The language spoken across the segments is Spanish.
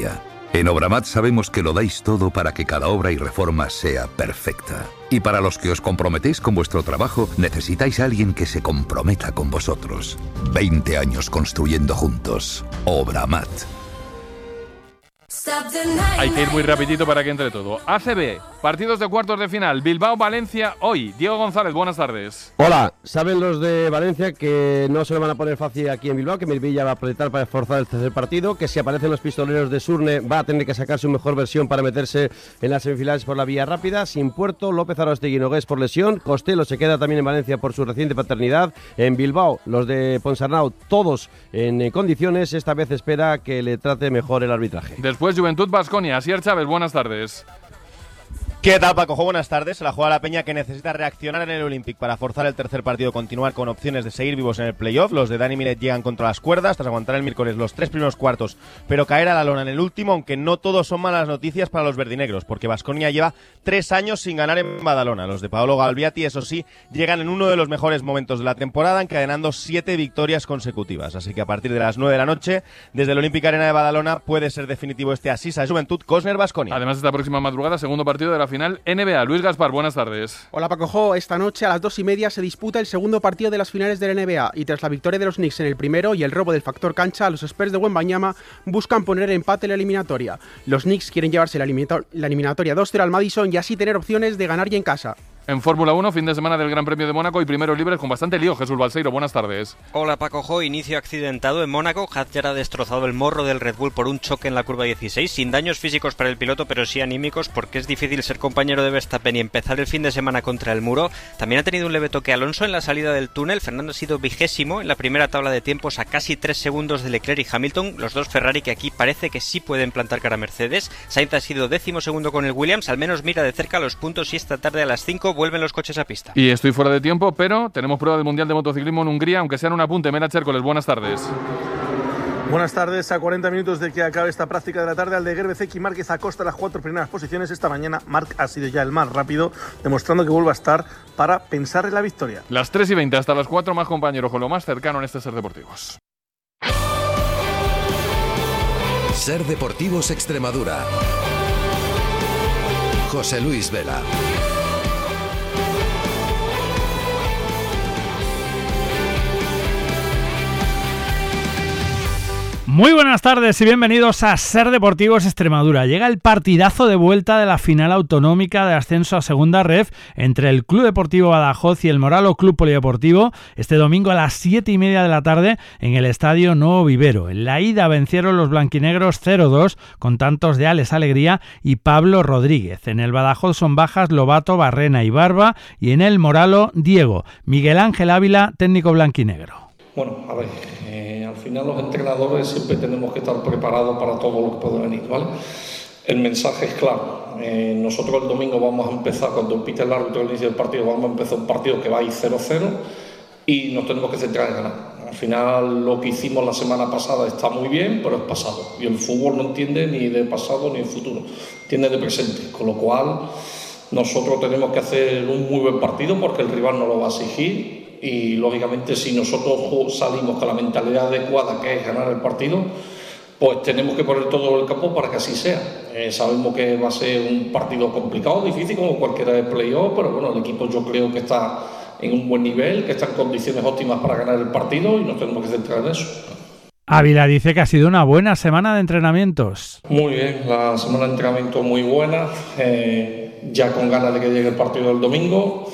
día. En Obramat sabemos que lo dais todo para que cada obra y reforma sea perfecta. Y para los que os comprometéis con vuestro trabajo, necesitáis a alguien que se comprometa con vosotros. 20 años construyendo juntos. Obramat. Hay que ir muy rapidito para que entre todo. ACB, partidos de cuartos de final. Bilbao-Valencia hoy. Diego González, buenas tardes. Hola, saben los de Valencia que no se lo van a poner fácil aquí en Bilbao, que Melvilla va a apretar para esforzar el tercer partido, que si aparecen los pistoleros de Surne va a tener que sacar su mejor versión para meterse en las semifinales por la vía rápida. Sin Puerto, López Arostegui y Nogués por lesión. Costello se queda también en Valencia por su reciente paternidad. En Bilbao, los de Ponsarnau, todos en condiciones. Esta vez espera que le trate mejor el arbitraje. Después Juventud Baskonia. Asier Chávez, buenas tardes. ¿Qué tal, Paco? Buenas tardes. La juega la Peña, que necesita reaccionar en el Olympic para forzar el tercer partido, continuar con opciones de seguir vivos en el playoff. Los de Dani Miret llegan contra las cuerdas tras aguantar el miércoles los 3 primeros cuartos, pero caer a la lona en el último, aunque no todos son malas noticias para los verdinegros, porque Baskonia lleva 3 años sin ganar en Badalona. Los de Paolo Galbiati, eso sí, llegan en uno de los mejores momentos de la temporada, encadenando 7 victorias consecutivas. Así que a partir de las 9 de la noche, desde el Olympic Arena de Badalona, puede ser definitivo este Asisa de Juventud Cosner-Baskonia. Además, esta próxima madrugada, segundo partido de la final NBA. Luis Gaspar, buenas tardes. Hola, Paco. Esta noche a las 2:30 se disputa el segundo partido de las finales de la NBA, y tras la victoria de los Knicks en el primero y el robo del factor cancha, los Spurs de Wembanyama buscan poner empate en la eliminatoria. Los Knicks quieren llevarse la eliminatoria 2-0 al Madison y así tener opciones de ganar ya en casa. En Fórmula 1, fin de semana del Gran Premio de Mónaco y primeros libres con bastante lío. Jesús Balseiro, buenas tardes. Hola, Paco. Inicio accidentado en Mónaco. Hadjar ha destrozado el morro del Red Bull por un choque en la curva 16, sin daños físicos para el piloto, pero sí anímicos, porque es difícil ser compañero de Verstappen y empezar el fin de semana contra el muro. También ha tenido un leve toque Alonso en la salida del túnel. Fernando ha sido 20º en la primera tabla de tiempos, a casi 3 segundos de Leclerc y Hamilton, los dos Ferrari que aquí parece que sí pueden plantar cara a Mercedes. Sainz ha sido 12º con el Williams, al menos mira de cerca los puntos, y esta tarde a las 5 vuelven los coches a pista. Y estoy fuera de tiempo, pero tenemos prueba del Mundial de Motociclismo en Hungría, aunque sea en un apunte. Mera Chércoles, buenas tardes. Buenas tardes. A 40 minutos de que acabe esta práctica de la tarde, Aldeguer, Bezzecchi y Márquez acosta las 4 primeras posiciones. Esta mañana Marc ha sido ya el más rápido, demostrando que vuelve a estar para pensar en la victoria. Las 3:20 hasta las 4, más compañeros con lo más cercano en este Ser Deportivos. Ser Deportivos Extremadura. José Luis Vela. Muy buenas tardes y bienvenidos a Ser Deportivos Extremadura. Llega el partidazo de vuelta de la final autonómica de ascenso a Segunda Ref entre el Club Deportivo Badajoz y el Moralo Club Polideportivo este domingo a las 7:30 de la tarde en el Estadio Nuevo Vivero. En la ida vencieron los blanquinegros 0-2 con tantos de Alex Alegría y Pablo Rodríguez. En el Badajoz son bajas Lobato, Barrena y Barba, y en el Moralo Diego. Miguel Ángel Ávila, técnico blanquinegro. Bueno, a ver, al final los entrenadores siempre tenemos que estar preparados para todo lo que puede venir, ¿vale? El mensaje es claro. Nosotros el domingo vamos a empezar, cuando pite el árbitro al inicio del partido, vamos a empezar un partido que va a ir 0-0 y nos tenemos que centrar en ganar. Al final lo que hicimos la semana pasada está muy bien, pero es pasado. Y el fútbol no entiende ni de pasado ni de futuro, entiende de presente. Con lo cual nosotros tenemos que hacer un muy buen partido porque el rival no lo va a exigir. Y lógicamente si nosotros salimos con la mentalidad adecuada, que es ganar el partido, pues tenemos que poner todo el campo para que así sea. Sabemos que va a ser un partido complicado, difícil como cualquiera de playoff, pero bueno, el equipo yo creo que está en un buen nivel, que está en condiciones óptimas para ganar el partido y nos tenemos que centrar en eso. Ávila dice que ha sido una buena semana de entrenamientos. Muy bien, la semana de entrenamiento muy buena, ya con ganas de que llegue el partido del domingo.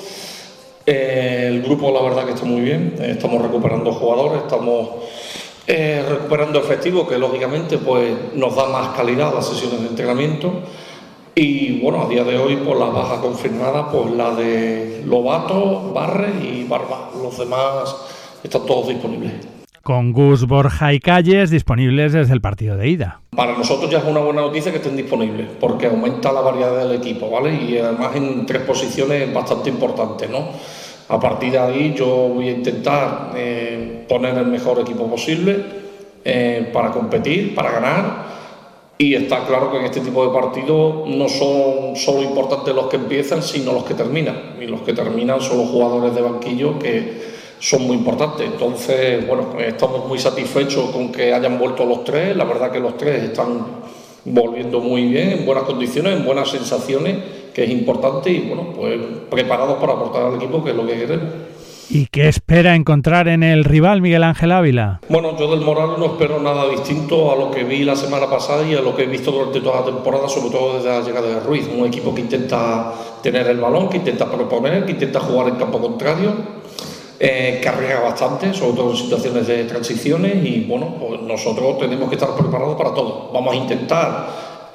El grupo la verdad que está muy bien, estamos recuperando jugadores, estamos recuperando efectivos, que lógicamente pues nos da más calidad a las sesiones de entrenamiento. Y bueno, a día de hoy pues las bajas confirmadas, pues la de Lobato, Barre y Barba, los demás están todos disponibles. Con Gus, Borja y Calles disponibles desde el partido de ida. Para nosotros ya es una buena noticia que estén disponibles, porque aumenta la variedad del equipo, ¿vale? Y además en 3 posiciones bastante importantes, ¿no? A partir de ahí yo voy a intentar poner el mejor equipo posible para competir, para ganar. Y está claro que en este tipo de partidos no son solo importantes los que empiezan, sino los que terminan. Y los que terminan son los jugadores de banquillo, que son muy importantes. Entonces, bueno, estamos muy satisfechos con que hayan vuelto los 3. La verdad que los 3 están volviendo muy bien, en buenas condiciones, en buenas sensaciones, que es importante, y bueno, pues preparados para aportar al equipo, que es lo que queremos. ¿Y qué espera encontrar en el rival, Miguel Ángel Ávila? Bueno, yo del Moral no espero nada distinto a lo que vi la semana pasada y a lo que he visto durante toda la temporada, sobre todo desde la llegada de Ruiz. Un equipo que intenta tener el balón, que intenta proponer, que intenta jugar en campo contrario, que arriesga bastante, sobre todo en situaciones de transiciones, y bueno, pues nosotros tenemos que estar preparados para todo. Vamos a intentar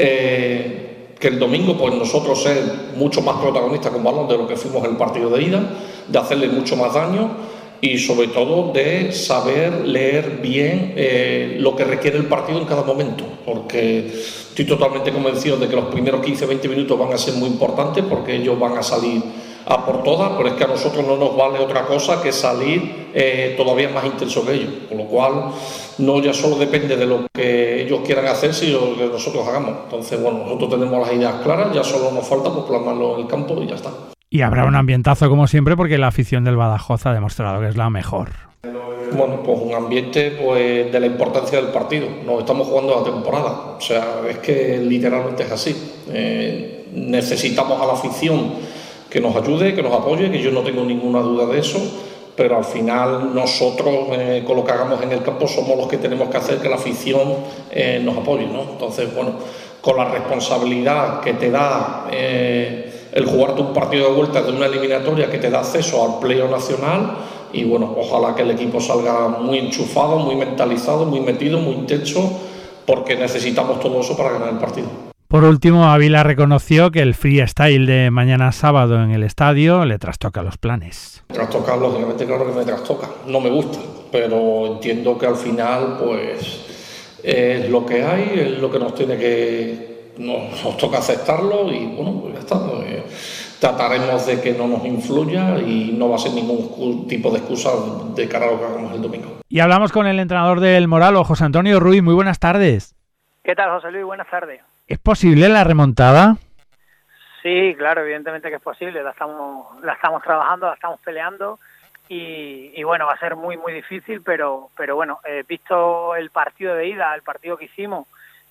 que el domingo pues nosotros ser mucho más protagonistas con balón de lo que fuimos en el partido de ida, de hacerle mucho más daño y sobre todo de saber leer bien lo que requiere el partido en cada momento, porque estoy totalmente convencido de que los primeros 15-20 minutos van a ser muy importantes, porque ellos van a salir a por todas, pero es que a nosotros no nos vale otra cosa que salir todavía más intenso que ellos, con lo cual no ya solo depende de lo que ellos quieran hacer, sino lo que nosotros hagamos. Entonces, bueno, nosotros tenemos las ideas claras, ya solo nos falta pues plasmarlo en el campo y ya está. Y habrá un ambientazo como siempre, porque la afición del Badajoz ha demostrado que es la mejor. Bueno, pues un ambiente pues de la importancia del partido. Nos estamos jugando la temporada, o sea, es que literalmente es así. Necesitamos a la afición que nos ayude, que nos apoye, que yo no tengo ninguna duda de eso, pero al final nosotros con lo que hagamos en el campo somos los que tenemos que hacer que la afición nos apoye, ¿no? Entonces, bueno, con la responsabilidad que te da el jugarte un partido de vuelta de una eliminatoria que te da acceso al playoff nacional, y bueno, ojalá que el equipo salga muy enchufado, muy mentalizado, muy metido, muy intenso, porque necesitamos todo eso para ganar el partido. Por último, Ávila reconoció que el freestyle de mañana sábado en el estadio le trastoca los planes. Trastocar, lógicamente, claro que me trastoca. No me gusta, pero entiendo que al final pues es lo que hay, es lo que nos tiene que... Nos toca aceptarlo y bueno, pues ya está. Trataremos de que no nos influya y no va a ser ningún tipo de excusa de cara a lo que hagamos el domingo. Y hablamos con el entrenador del Moralo, José Antonio Ruiz. Muy buenas tardes. ¿Qué tal, José Luis? Buenas tardes. ¿Es posible la remontada? Sí, claro, evidentemente que es posible. La estamos trabajando, la estamos peleando y bueno, va a ser muy muy difícil, pero bueno, visto el partido de ida, el partido que hicimos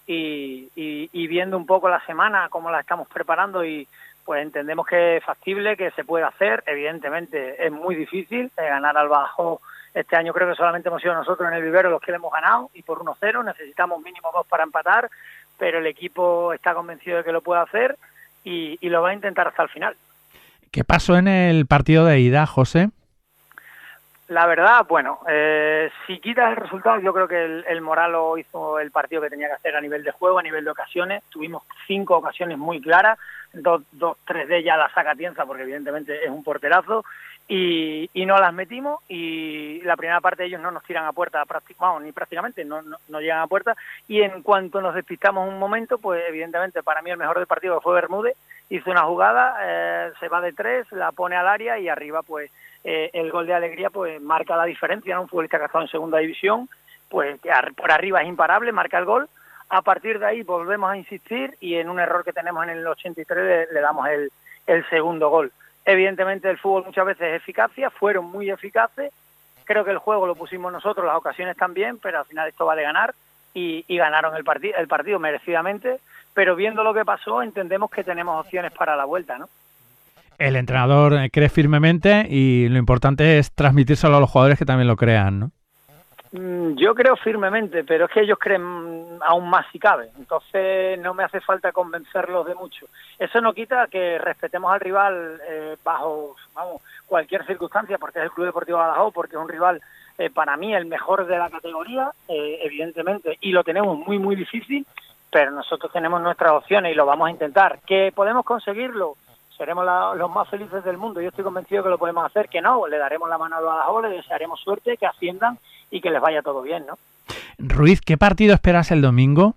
y viendo un poco la semana, cómo la estamos preparando, y pues entendemos que es factible, que se puede hacer. Evidentemente es muy difícil ganar al Badajoz. Este año creo que solamente hemos sido nosotros en el vivero los que le hemos ganado, y por 1-0 necesitamos mínimo 2 para empatar, pero el equipo está convencido de que lo puede hacer y lo va a intentar hasta el final. ¿Qué pasó en el partido de ida, José? La verdad, bueno, si quitas el resultado, yo creo que el Moralo hizo el partido que tenía que hacer a nivel de juego, a nivel de ocasiones. Tuvimos 5 ocasiones muy claras, 3 de ellas las saca Tienza, porque evidentemente es un porterazo, y no las metimos, y la primera parte ellos no nos tiran a puerta, ni prácticamente, no llegan a puerta, y en cuanto nos despistamos un momento, pues evidentemente para mí el mejor del partido fue Bermúdez. Hizo una jugada, se va de 3, la pone al área y arriba pues el gol de Alegría pues marca la diferencia, ¿no? Un futbolista que ha estado en segunda división, pues que por arriba es imparable, marca el gol. A partir de ahí volvemos a insistir y en un error que tenemos en el 83 le damos el segundo gol. Evidentemente el fútbol muchas veces es eficacia, fueron muy eficaces. Creo que el juego lo pusimos nosotros, las ocasiones también, pero al final esto vale ganar y ganaron el partido merecidamente. Pero viendo lo que pasó, entendemos que tenemos opciones para la vuelta, ¿no? El entrenador cree firmemente y lo importante es transmitírselo a los jugadores que también lo crean, ¿no? Yo creo firmemente, pero es que ellos creen aún más si cabe. Entonces no me hace falta convencerlos de mucho. Eso no quita que respetemos al rival bajo cualquier circunstancia, porque es el Club Deportivo Badajoz, porque es un rival para mí el mejor de la categoría, evidentemente, y lo tenemos muy muy difícil, pero nosotros tenemos nuestras opciones y lo vamos a intentar. ¿Que podemos conseguirlo? Seremos los más felices del mundo. Yo estoy convencido que lo podemos hacer. Que no, le daremos la mano al Badajoz, le desearemos suerte, que asciendan y que les vaya todo bien, ¿no? Ruiz, ¿qué partido esperas el domingo?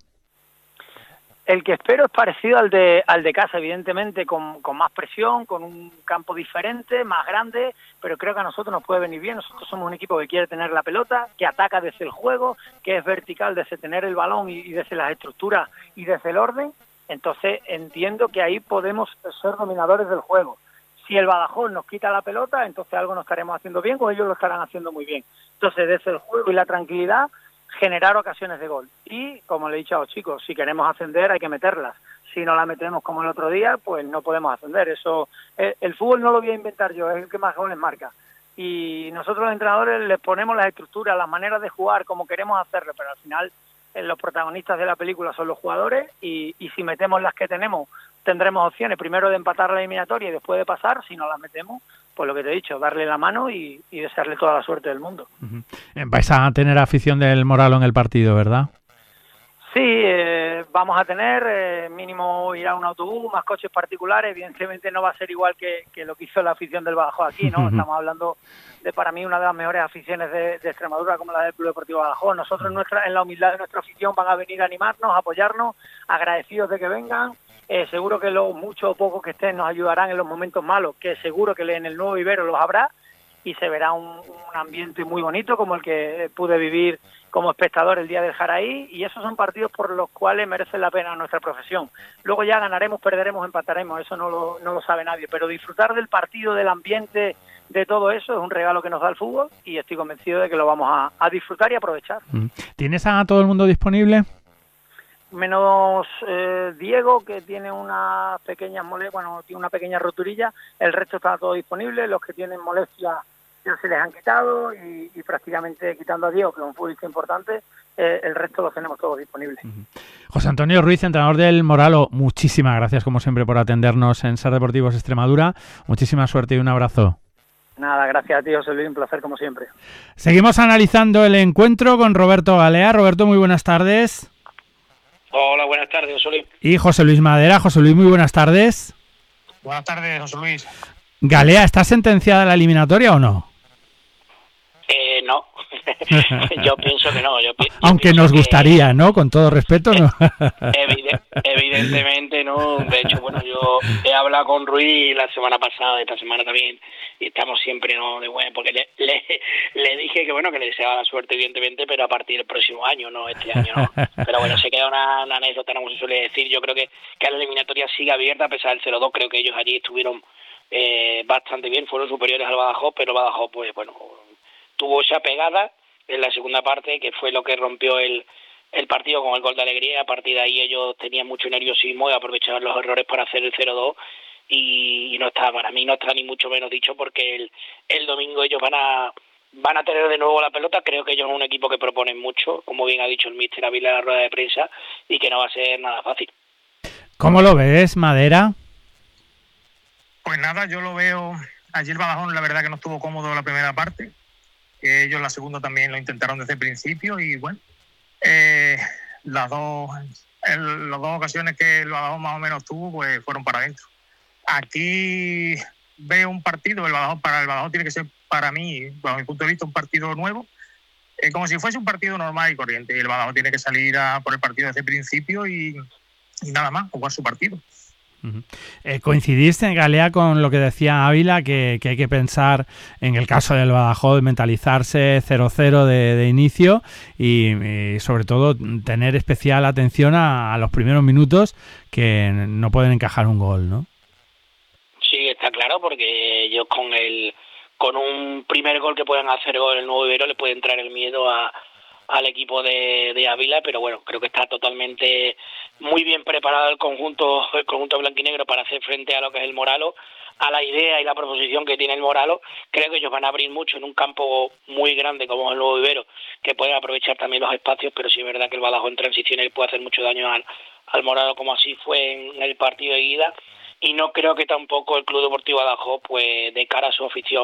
El que espero es parecido al de casa, evidentemente, con más presión, con un campo diferente, más grande, pero creo que a nosotros nos puede venir bien. Nosotros somos un equipo que quiere tener la pelota, que ataca desde el juego, que es vertical desde tener el balón y desde las estructuras y desde el orden. Entonces entiendo que ahí podemos ser dominadores del juego. Si el Badajoz nos quita la pelota, entonces algo nos estaremos haciendo bien, o ellos lo estarán haciendo muy bien. Entonces, desde el juego y la tranquilidad, generar ocasiones de gol. Y, como le he dicho a los chicos, si queremos ascender hay que meterlas. Si no la metemos como el otro día, pues no podemos ascender. Eso, el fútbol no lo voy a inventar yo, es el que más goles marca. Y nosotros los entrenadores les ponemos las estructuras, las maneras de jugar, como queremos hacerlo, pero al final los protagonistas de la película son los jugadores y si metemos las que tenemos, tendremos opciones, primero de empatar la eliminatoria y después de pasar. Si no las metemos, pues lo que te he dicho, darle la mano y desearle toda la suerte del mundo. Vais a tener afición del Moralo en el partido, ¿verdad? Sí, vamos a tener, mínimo irá un autobús, más coches particulares. Evidentemente no va a ser igual que lo que hizo la afición del Badajoz aquí, ¿no? Estamos hablando de, para mí, una de las mejores aficiones de Extremadura, como la del Club Deportivo Badajoz. Nosotros en la humildad de nuestra afición van a venir a animarnos, a apoyarnos, agradecidos de que vengan. Seguro que los muchos o pocos que estén nos ayudarán en los momentos malos, que seguro que en el Nuevo Vivero los habrá, y se verá un ambiente muy bonito como el que pude vivir como espectador el día del Jaraí, y esos son partidos por los cuales merece la pena nuestra profesión. Luego ya ganaremos, perderemos, empataremos, eso no lo sabe nadie, pero disfrutar del partido, del ambiente, de todo eso, es un regalo que nos da el fútbol, y estoy convencido de que lo vamos a disfrutar y aprovechar. ¿Tienes a todo el mundo disponible? Menos Diego, que tiene unas pequeñas molestias, bueno, tiene una pequeña roturilla. El resto está todo disponible. Los que tienen molestias ya se les han quitado, y prácticamente, quitando a Diego, que es un futbolista importante, el resto los tenemos todos disponibles. José Antonio Ruiz, entrenador del Moralo, muchísimas gracias como siempre por atendernos en Ser Deportivos Extremadura. Muchísima suerte y un abrazo. Nada, gracias a ti, José Luis, un placer como siempre. Seguimos analizando el encuentro con Roberto Galea. Roberto, muy buenas tardes. Hola, buenas tardes, José Luis. Y José Luis Madera. José Luis, muy buenas tardes. Buenas tardes, José Luis. Galea, ¿está sentenciada la eliminatoria o no? No. Yo pienso que no. Aunque nos gustaría, ¿no? Con todo respeto, ¿no? Evidentemente, no. De hecho, bueno, yo he hablado con Ruiz la semana pasada, esta semana también, y estamos siempre, ¿no? De bueno, porque le dije que, bueno, que le deseaba la suerte, evidentemente, pero a partir del próximo año, no este año, ¿no? Pero bueno, se queda una anécdota, como se suele decir. Yo creo que la eliminatoria sigue abierta a pesar del 0-2. Creo que ellos allí estuvieron bastante bien, fueron superiores al Badajoz, pero Badajoz, pues bueno, tuvo esa pegada en la segunda parte, que fue lo que rompió el partido con el gol de alegría. A partir de ahí ellos tenían mucho nerviosismo y aprovechaban los errores para hacer el 0-2, y no está, para mí no está ni mucho menos dicho, porque el domingo ellos van a tener de nuevo la pelota. Creo que ellos son un equipo que proponen mucho, como bien ha dicho el míster Ávila en la rueda de prensa, y que no va a ser nada fácil. ¿Cómo lo ves, Madera? Pues nada, yo lo veo. Ayer Badajoz, la verdad que no estuvo cómodo la primera parte, que ellos la segunda también lo intentaron desde el principio, y bueno, las dos ocasiones que el Badajoz más o menos tuvo, pues fueron para adentro. Aquí veo un partido, para el Badajoz tiene que ser, para mí, bajo mi punto de vista, un partido nuevo, como si fuese un partido normal y corriente. Y el Badajoz tiene que salir por el partido desde el principio y nada más, jugar su partido. ¿Coincidiste, Galea, con lo que decía Ávila, que hay que pensar, en el caso del Badajoz, mentalizarse 0-0 de inicio y sobre todo tener especial atención a los primeros minutos, que no pueden encajar un gol, ¿no? Sí, está claro, porque ellos con un primer gol que puedan hacer gol en el Nuevo Vivero le puede entrar el miedo al equipo de Ávila, pero bueno, creo que está totalmente muy bien preparado el conjunto blanquinegro para hacer frente a lo que es el Moralo, a la idea y la proposición que tiene el Moralo. Creo que ellos van a abrir mucho en un campo muy grande como es el Nuevo Vivero, que pueden aprovechar también los espacios, pero sí es verdad que el Badajoz en transiciones puede hacer mucho daño al Moralo, como así fue en el partido de ida, y no creo que tampoco el Club Deportivo Badajoz, pues de cara a su afición,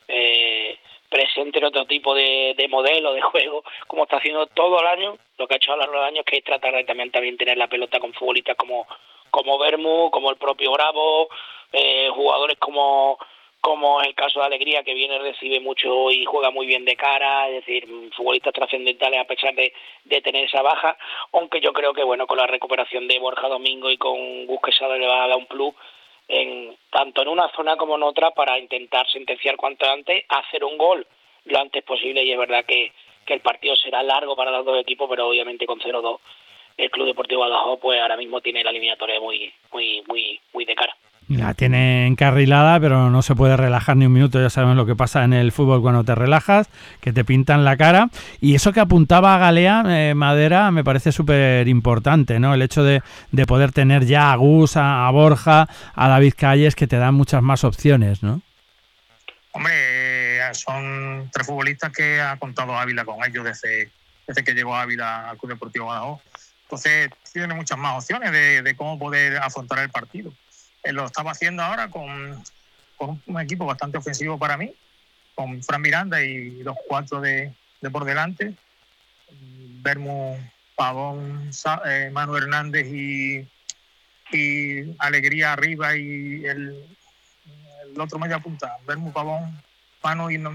presente otro tipo de modelo de juego, como está haciendo todo el año. Lo que ha hecho a lo largo del año, que es tratar de también tener la pelota con futbolistas como Bermú, como el propio Bravo, jugadores como es el caso de Alegría, que viene, recibe mucho y juega muy bien de cara, es decir, futbolistas trascendentales a pesar de tener esa baja, aunque yo creo que bueno, con la recuperación de Borja Domingo y con Gus Quesada le va a dar un plus tanto en una zona como en otra, para intentar sentenciar cuanto antes, hacer un gol lo antes posible. Y es verdad que el partido será largo para los dos equipos, pero obviamente con 0-2 el Club Deportivo Badajoz pues ahora mismo tiene la eliminatoria muy muy muy muy de cara. La tiene encarrilada, pero no se puede relajar ni un minuto. Ya sabemos lo que pasa en el fútbol cuando te relajas, que te pintan la cara. Y eso que apuntaba a Galea, Madera, me parece súper importante, ¿no? El hecho de poder tener ya a Gus, a Borja, a David Calles, que te dan muchas más opciones, ¿no? Hombre, son 3 futbolistas que ha contado Ávila con ellos desde que llegó Ávila al Club Deportivo Badajoz. Entonces tiene muchas más opciones de cómo poder afrontar el partido. Lo estaba haciendo ahora con un equipo bastante ofensivo para mí, con Fran Miranda y los 4 de por delante, Bermú, Pavón, Manu Hernández y Alegría arriba, y el otro media punta, Bermú, Pavón, Manu y no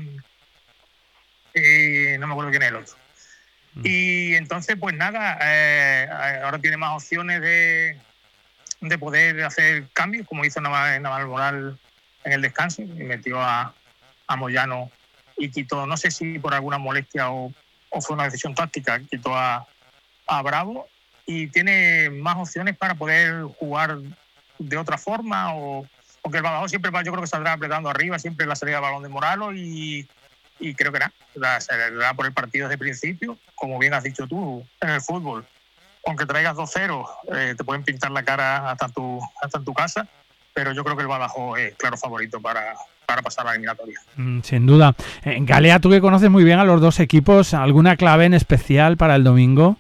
me acuerdo quién es el otro. Y entonces pues nada, ahora tiene más opciones de poder hacer cambios, como hizo Naval Moral en el descanso, y metió a Moyano y quitó, no sé si por alguna molestia o fue una decisión táctica, quitó a Bravo, y tiene más opciones para poder jugar de otra forma, porque el Badajoz siempre yo creo que saldrá apretando arriba, siempre la salida de balón de Moralo, y creo que se da por el partido desde el principio, como bien has dicho tú, en el fútbol. Aunque traigas 2-0, te pueden pintar la cara hasta en tu casa, pero yo creo que el Badajoz es claro favorito para pasar a la eliminatoria. Sin duda. Galea, tú que conoces muy bien a los dos equipos, ¿alguna clave en especial para el domingo?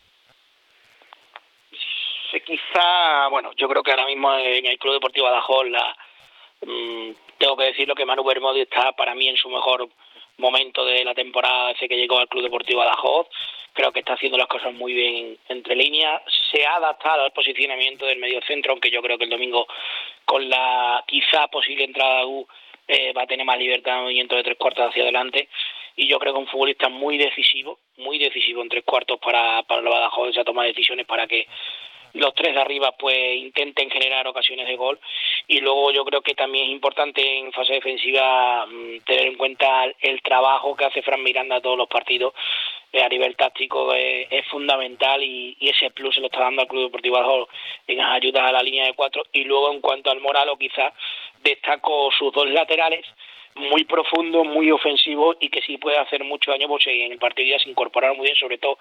Sí, quizá, bueno, yo creo que ahora mismo en el Club Deportivo Badajoz tengo que decirlo que Manu Bermúdez está para mí en su mejor momento de la temporada desde que llegó al Club Deportivo Badajoz. Creo que está haciendo las cosas muy bien entre líneas. Se ha adaptado al posicionamiento del mediocentro, aunque yo creo que el domingo, con la quizá posible entrada de U, va a tener más libertad de movimiento de 3/4 hacia adelante. Y yo creo que un futbolista muy decisivo en 3/4 para el Badajoz, esa toma de decisiones para que los 3 de arriba pues intenten generar ocasiones de gol. Y luego yo creo que también es importante en fase defensiva tener en cuenta el trabajo que hace Fran Miranda todos los partidos. A nivel táctico es fundamental, y ese plus se lo está dando al Club Deportivo Badajoz en las ayudas a la línea de 4. Y luego en cuanto al Moralo, quizás destaco sus 2 laterales, muy profundos, muy ofensivos, y que sí puede hacer mucho daño, pues en el partido ya se incorporaron muy bien, sobre todo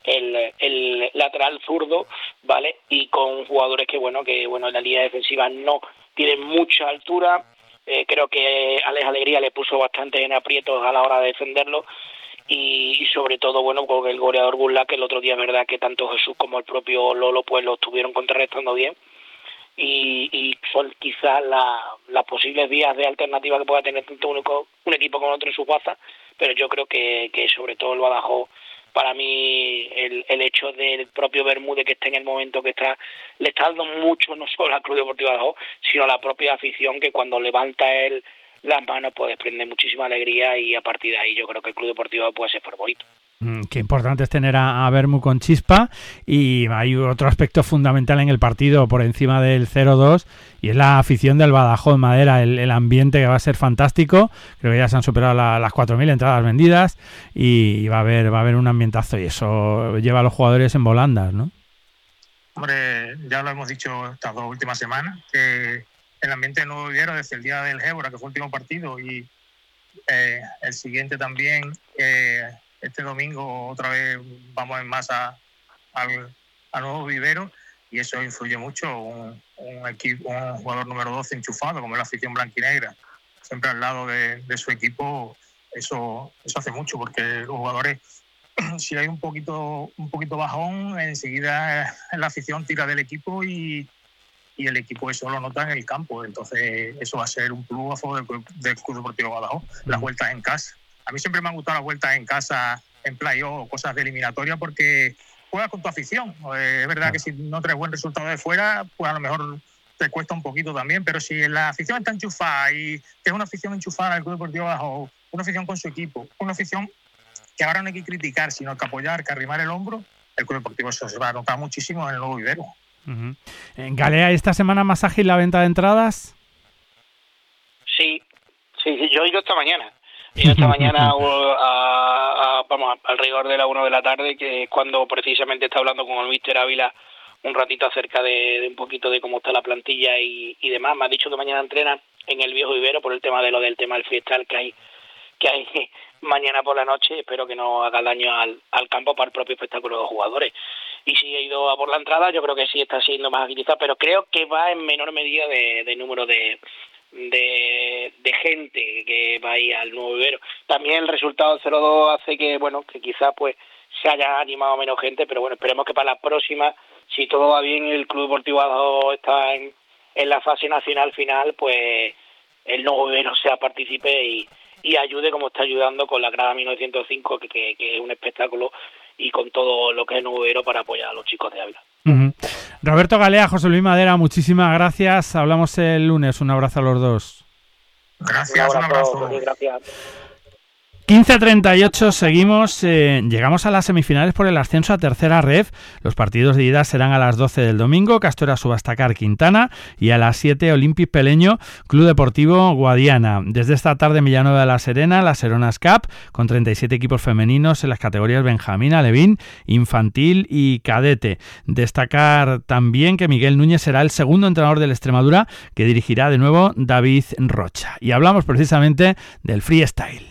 el lateral zurdo, ¿vale? Y con jugadores que en la línea defensiva no tienen mucha altura. Creo que Alex Alegría le puso bastante en aprietos a la hora de defenderlo. Y sobre todo, con el goleador Gurla, que el otro día es verdad que tanto Jesús como el propio Lolo pues lo estuvieron contrarrestando bien, y son quizás las posibles vías de alternativa que pueda tener tanto un equipo como otro en su baza. Pero yo creo que sobre todo el Badajoz, para mí el hecho del propio Bermúdez que está en el momento que está, le está dando mucho no solo al Club Deportivo Badajoz, sino a la propia afición, que cuando levanta él las manos pues desprende muchísima alegría, y a partir de ahí yo creo que el Club Deportivo puede ser favorito. Qué importante es tener a Bermú con chispa, y hay otro aspecto fundamental en el partido por encima del 0-2, y es la afición del Badajoz, Madera, el ambiente, que va a ser fantástico. Creo que ya se han superado las 4.000 entradas vendidas, y va a haber un ambientazo, y eso lleva a los jugadores en volandas, ¿no? Hombre, ya lo hemos dicho estas 2 últimas semanas, que el ambiente no vivieron desde el día del Gébora, que fue el último partido, y el siguiente también. Este domingo otra vez vamos en masa al nuevo vivero, y eso influye mucho. Un jugador número 12 enchufado, como es la afición blanquinegra, siempre al lado de su equipo, eso hace mucho, porque los jugadores, si hay un poquito bajón, enseguida la afición tira del equipo, y el equipo eso lo nota en el campo. Entonces eso va a ser un plus a favor del Club Deportivo Badajoz. Las vueltas en casa, a mí siempre me han gustado las vueltas en casa, en play-off, cosas de eliminatoria, porque juegas con tu afición. Es verdad que si no traes buen resultado de fuera, pues a lo mejor te cuesta un poquito también, pero si la afición está enchufada, y que es una afición enchufada al Club Deportivo Badajoz, una afición con su equipo, una afición que ahora no hay que criticar, sino que apoyar, que arrimar el hombro, el Club Deportivo se va a notar muchísimo en el nuevo vivero. Uh-huh. En Galea, ¿esta semana más ágil la venta de entradas? Sí, yo he ido esta mañana. Vamos, al rigor de la 1 de la tarde, que es cuando precisamente está hablando con el míster Ávila un ratito acerca de un poquito de cómo está la plantilla y demás. Me ha dicho que mañana entrenan en el Viejo Vivero por el tema del tema del freestyle que hay mañana por la noche. Espero que no haga daño al campo para el propio espectáculo de los jugadores. Y si he ido a por la entrada, yo creo que sí está siendo más agilizado, pero creo que va en menor medida de número de gente que va ahí al nuevo vivero. También el resultado 0-2 hace que quizás pues se haya animado menos gente, pero bueno, esperemos que para la próxima, si todo va bien, el Club Deportivo Badajoz está en la fase nacional final, pues el nuevo vivero sea partícipe y ayude como está ayudando con la grada 1905, que es un espectáculo, y con todo lo que es el nuevo vivero para apoyar a los chicos de Ávila. Roberto Galea, José Luis Madera, muchísimas gracias. Hablamos el lunes. Un abrazo a los dos. Gracias, un abrazo. Gracias. 15:38, seguimos, llegamos a las semifinales por el ascenso a tercera ref. Los partidos de ida serán a las 12 del domingo, Castuera Subastacar Quintana, y a las 7 Olympic Peleño, Club Deportivo Guadiana. Desde esta tarde Villanueva de la Serena, la Seronas Cup, con 37 equipos femeninos en las categorías Benjamín, Alevín, Infantil y Cadete. Destacar también que Miguel Núñez será el segundo entrenador del Extremadura, que dirigirá de nuevo David Rocha. Y hablamos precisamente del freestyle.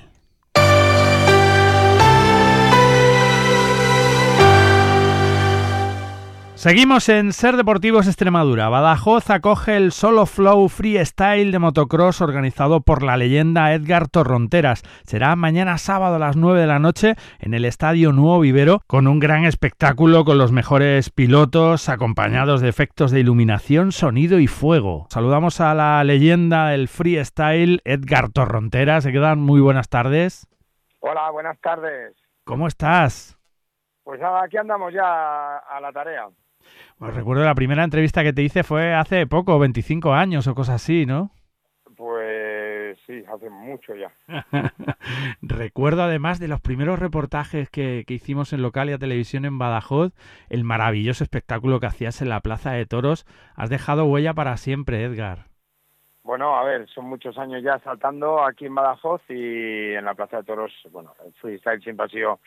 Seguimos en Ser Deportivos Extremadura. Badajoz acoge el Solo Flow Freestyle de motocross organizado por la leyenda Edgar Torronteras. Será mañana sábado a las 9 de la noche en el Estadio Nuevo Vivero, con un gran espectáculo con los mejores pilotos, acompañados de efectos de iluminación, sonido y fuego. Saludamos a la leyenda del freestyle, Edgar Torronteras. Se quedan muy buenas tardes. Hola, buenas tardes. ¿Cómo estás? Pues nada, aquí andamos ya a la tarea. Pues recuerdo la primera entrevista que te hice fue hace poco, 25 años o cosas así, ¿no? Pues sí, hace mucho ya. Recuerdo además de los primeros reportajes que hicimos en Localia Televisión en Badajoz, el maravilloso espectáculo que hacías en la Plaza de Toros. Has dejado huella para siempre, Edgar. Bueno, a ver, son muchos años ya saltando aquí en Badajoz y en la Plaza de Toros, bueno, el freestyle siempre ha sido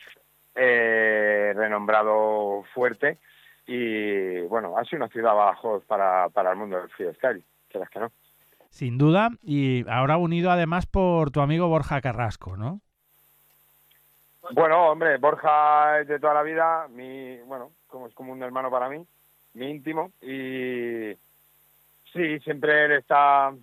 renombrado fuerte. Y bueno, ha sido una ciudad Badajoz para el mundo del freestyle, quieras que no. Sin duda, y ahora unido además por tu amigo Borja Carrasco, ¿no? Bueno, hombre, Borja es de toda la vida, es como un hermano para mí, mi íntimo, y sí, siempre él está,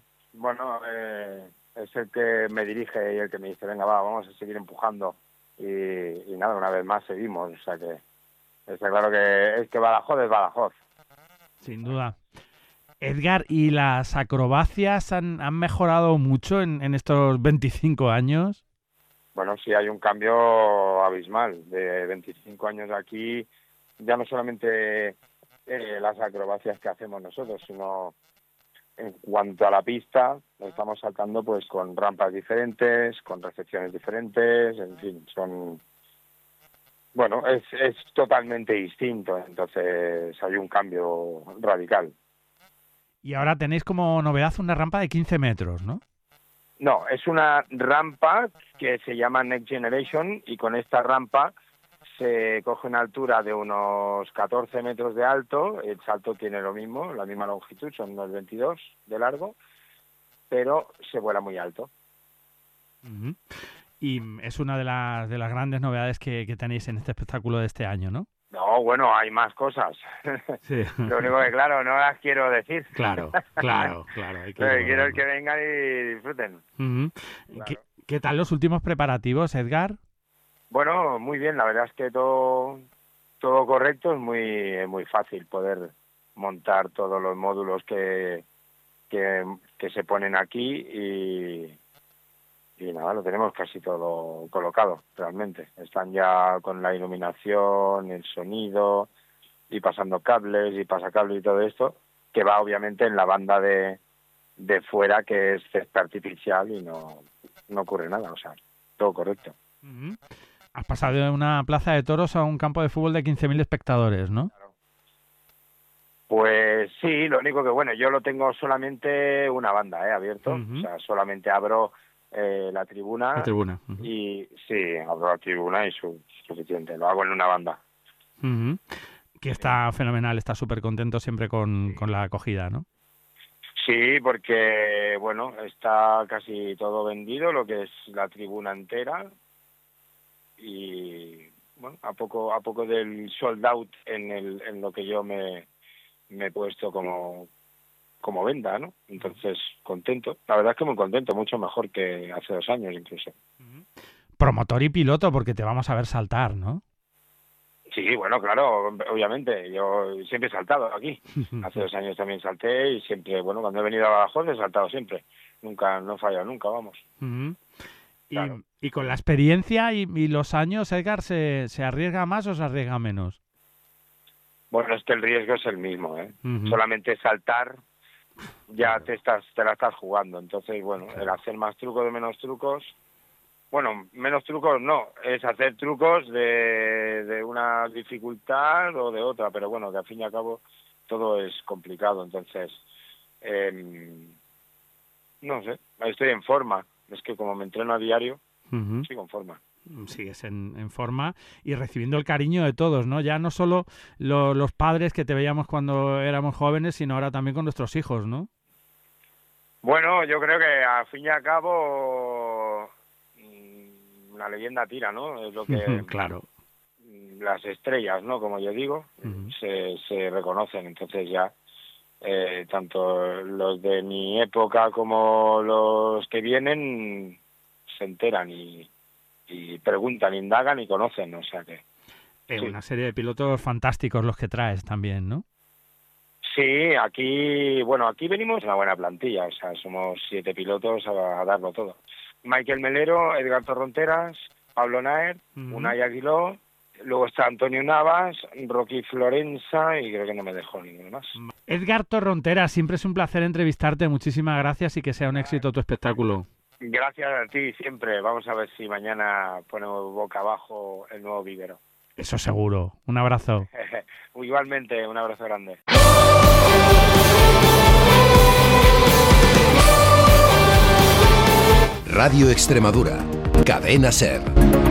es el que me dirige y el que me dice, venga, vamos a seguir empujando, y nada, una vez más seguimos, o sea que está claro que es que Badajoz es Badajoz. Sin duda. Edgar, ¿y las acrobacias han mejorado mucho en estos 25 años? Bueno, sí, hay un cambio abismal. De 25 años aquí, ya no solamente las acrobacias que hacemos nosotros, sino en cuanto a la pista, estamos saltando pues con rampas diferentes, con recepciones diferentes, en fin, son... Bueno, es totalmente distinto, entonces hay un cambio radical. Y ahora tenéis como novedad una rampa de 15 metros, ¿no? No, es una rampa que se llama Next Generation y con esta rampa se coge una altura de unos 14 metros de alto, el salto tiene lo mismo, la misma longitud, son unos 22 de largo, pero se vuela muy alto. Uh-huh. Y es una de las grandes novedades que tenéis en este espectáculo de este año, ¿no? No, bueno, hay más cosas. Sí. Lo único que, claro, no las quiero decir. Claro. Quiero que vengan y disfruten. Uh-huh. Claro. ¿Qué tal los últimos preparativos, Edgar? Bueno, muy bien. La verdad es que todo correcto. Es muy fácil poder montar todos los módulos que se ponen aquí y nada, lo tenemos casi todo colocado, realmente. Están ya con la iluminación, el sonido, y pasando cables y pasacables y todo esto, que va obviamente en la banda de fuera, que es césped artificial y no ocurre nada, o sea, todo correcto. Uh-huh. Has pasado de una plaza de toros a un campo de fútbol de 15.000 espectadores, ¿no? Claro. Pues sí, lo único que, yo lo tengo solamente una banda, abierto, uh-huh. O sea, solamente abro... la tribuna. Uh-huh. Y sí, abro la tribuna y suficiente, lo hago en una banda. Uh-huh. Que está fenomenal, está súper contento siempre con la acogida, ¿no? Sí, porque, bueno, está casi todo vendido, lo que es la tribuna entera. Y, bueno, a poco del sold out en lo que yo me he puesto como venda, ¿no? Entonces, contento. La verdad es que muy contento, mucho mejor que hace 2 años incluso. Promotor y piloto, porque te vamos a ver saltar, ¿no? Sí, bueno, claro, obviamente. Yo siempre he saltado aquí. Hace 2 años también salté y siempre, bueno, cuando he venido a Badajoz he saltado siempre. Nunca, no he fallado nunca, vamos. Claro. Y con la experiencia y los años, Edgar, ¿se arriesga más o se arriesga menos? Bueno, es que el riesgo es el mismo, ¿eh? Solamente saltar ya te la estás jugando. Entonces, bueno, el hacer más trucos de menos trucos... Bueno, menos trucos no, es hacer trucos de una dificultad o de otra, pero bueno, que al fin y al cabo todo es complicado, entonces, no sé, estoy en forma, es que como me entreno a diario, sigo en forma. Sigues en forma y recibiendo el cariño de todos, ¿no? Ya no solo los padres que te veíamos cuando éramos jóvenes, sino ahora también con nuestros hijos, ¿no? Bueno, yo creo que al fin y al cabo... la leyenda tira, ¿no? Es lo que claro. Las estrellas, ¿no? Como yo digo, se reconocen. Entonces ya tanto los de mi época como los que vienen se enteran y preguntan, indagan y conocen, o sea que... Sí. Una serie de pilotos fantásticos los que traes también, ¿no? Sí, aquí venimos una buena plantilla, o sea, somos 7 pilotos a darlo todo. Michael Melero, Edgar Torronteras, Pablo Naer, Unai Aguiló, luego está Antonio Navas, Rocky Florenza y creo que no me dejó ninguno más. Edgar Torronteras, siempre es un placer entrevistarte, muchísimas gracias y que sea un éxito tu espectáculo. Gracias a ti siempre, vamos a ver si mañana ponemos boca abajo el nuevo vivero. Eso seguro, un abrazo. Igualmente, un abrazo grande. Radio Extremadura, Cadena SER.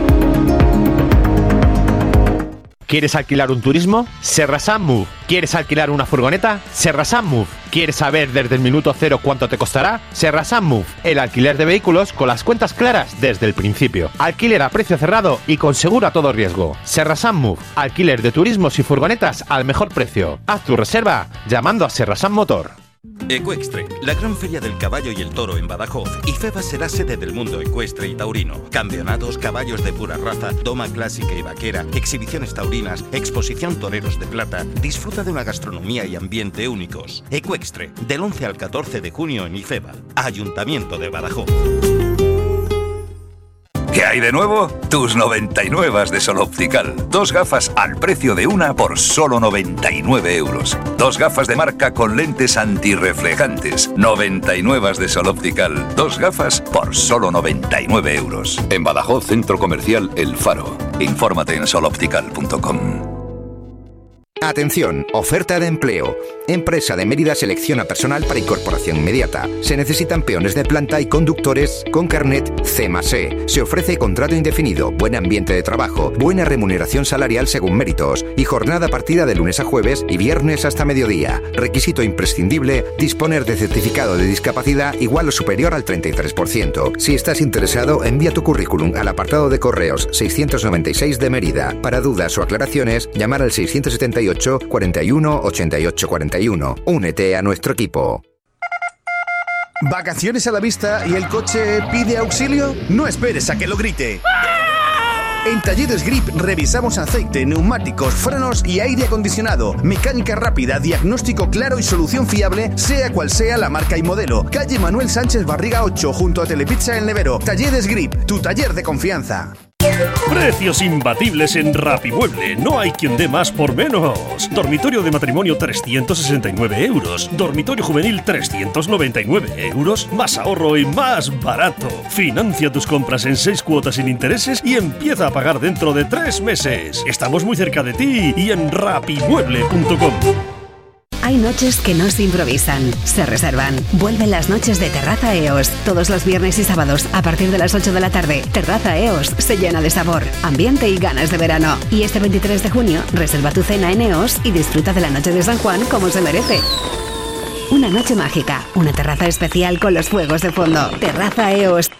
¿Quieres alquilar un turismo? Serrasan Move. ¿Quieres alquilar una furgoneta? Serrasan Move. ¿Quieres saber desde el minuto cero cuánto te costará? Serrasan Move. El alquiler de vehículos con las cuentas claras desde el principio. Alquiler a precio cerrado y con seguro a todo riesgo. Serrasan Move. Alquiler de turismos y furgonetas al mejor precio. Haz tu reserva llamando a Serrasan Motor. Ecuestre, la gran feria del caballo y el toro en Badajoz. IFEBA será sede del mundo ecuestre y taurino. Campeonatos, caballos de pura raza, doma clásica y vaquera, exhibiciones taurinas, exposición toreros de plata. Disfruta de una gastronomía y ambiente únicos. Ecuestre, del 11 al 14 de junio en IFEBA. Ayuntamiento de Badajoz. ¿Qué hay de nuevo? Tus 99 de Sol Optical. 2 gafas al precio de una por solo 99 euros. 2 gafas de marca con lentes antirreflejantes. 99 de Sol Optical. 2 gafas por solo 99 euros. En Badajoz, Centro Comercial El Faro. Infórmate en soloptical.com. Atención, oferta de empleo. Empresa de Mérida selecciona personal para incorporación inmediata. Se necesitan peones de planta y conductores con carnet C+E. Se ofrece contrato indefinido, buen ambiente de trabajo, buena remuneración salarial según méritos y jornada partida de lunes a jueves y viernes hasta mediodía. Requisito imprescindible, disponer de certificado de discapacidad igual o superior al 33%. Si estás interesado, envía tu currículum al apartado de correos 696 de Mérida. Para dudas o aclaraciones, llamar al 678 41 88 41. Únete a nuestro equipo. ¿Vacaciones a la vista y el coche pide auxilio? No esperes a que lo grite. En Talleres Grip revisamos aceite, neumáticos, frenos y aire acondicionado. Mecánica rápida, diagnóstico claro y solución fiable, sea cual sea la marca y modelo. Calle Manuel Sánchez Barriga 8, junto a Telepizza El Nevero. Talleres Grip, tu taller de confianza. Precios imbatibles en Rapimueble. No hay quien dé más por menos. Dormitorio de matrimonio 369 euros. Dormitorio juvenil 399 euros. Más ahorro y más barato. Financia tus compras en 6 cuotas sin intereses y empieza a pagar dentro de 3 meses. Estamos muy cerca de ti y en rapimueble.com. Hay noches que no se improvisan, se reservan. Vuelven las noches de Terraza EOS. Todos los viernes y sábados a partir de las 8 de la tarde. Terraza EOS se llena de sabor, ambiente y ganas de verano. Y este 23 de junio, reserva tu cena en EOS y disfruta de la noche de San Juan como se merece. Una noche mágica, una terraza especial con los fuegos de fondo. Terraza EOS.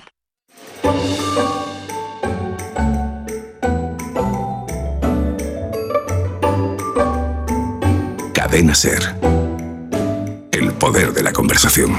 Cadena SER. El poder de la conversación.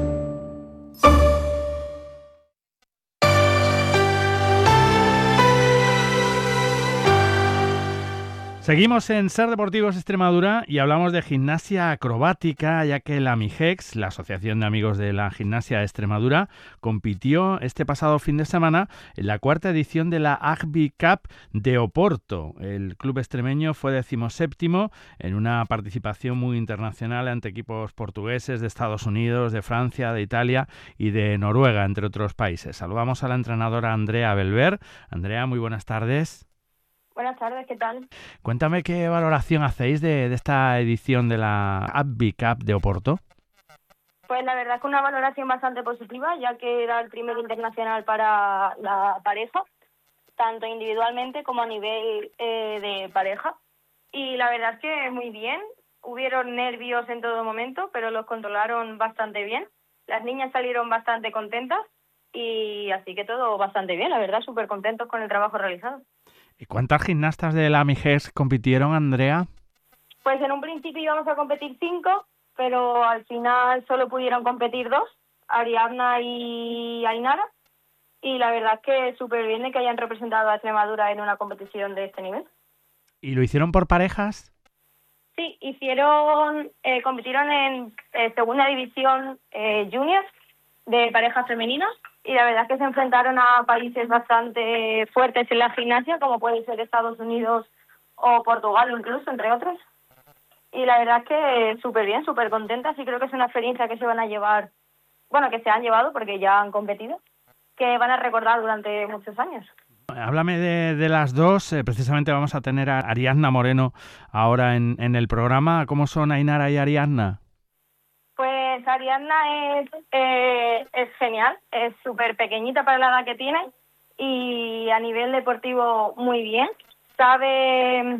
Seguimos en SER Deportivos Extremadura y hablamos de gimnasia acrobática, ya que la AMIGEX, la Asociación de Amigos de la Gimnasia de Extremadura, compitió este pasado fin de semana en la 4ª edición de la AGBI Cup de Oporto. El club extremeño fue 17º en una participación muy internacional ante equipos portugueses, de Estados Unidos, de Francia, de Italia y de Noruega, entre otros países. Saludamos a la entrenadora Andrea Belver. Andrea, muy buenas tardes. Buenas tardes, ¿qué tal? Cuéntame qué valoración hacéis de esta edición de la AGBI Cup de Oporto. Pues la verdad es que una valoración bastante positiva, ya que era el primer internacional para la pareja, tanto individualmente como a nivel de pareja. Y la verdad es que muy bien, hubieron nervios en todo momento, pero los controlaron bastante bien. Las niñas salieron bastante contentas y así que todo bastante bien, la verdad, súper contentos con el trabajo realizado. ¿Y cuántas gimnastas de la AMIGEX compitieron, Andrea? Pues en un principio íbamos a competir 5, pero al final solo pudieron competir 2, Ariadna y Ainara. Y la verdad es que súper bien de que hayan representado a Extremadura en una competición de este nivel. ¿Y lo hicieron por parejas? Sí, compitieron en segunda división junior de parejas femeninas. Y la verdad es que se enfrentaron a países bastante fuertes en la gimnasia, como puede ser Estados Unidos o Portugal incluso, entre otros. Y la verdad es que súper bien, súper contentas y creo que es una experiencia que se van a llevar, bueno, que se han llevado porque ya han competido, que van a recordar durante muchos años. Háblame de las dos, precisamente vamos a tener a Ariadna Moreno ahora en el programa. ¿Cómo son Ainara y Ariadna? Pues Ariadna es genial, es súper pequeñita para la edad que tiene y a nivel deportivo muy bien. Sabe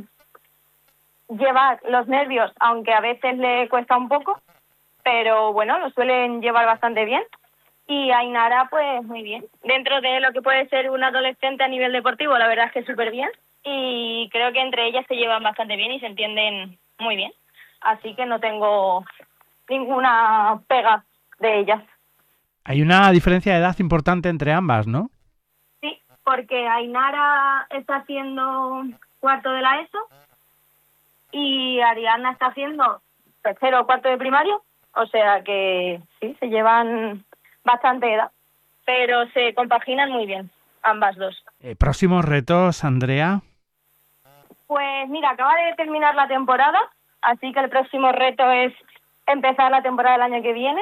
llevar los nervios, aunque a veces le cuesta un poco, pero bueno, lo suelen llevar bastante bien. Y Ainara, pues muy bien. Dentro de lo que puede ser un adolescente a nivel deportivo, la verdad es que súper bien. Y creo que entre ellas se llevan bastante bien y se entienden muy bien. Así que no tengo ninguna pega de ellas. Hay una diferencia de edad importante entre ambas, ¿no? Sí, porque Ainara está haciendo 4º de la ESO y Ariadna está haciendo 3º o 4º de primario, o sea que sí, se llevan bastante edad, pero se compaginan muy bien ambas dos. ¿Próximos retos, Andrea? Pues mira, acaba de terminar la temporada, así que el próximo reto es empezar la temporada del año que viene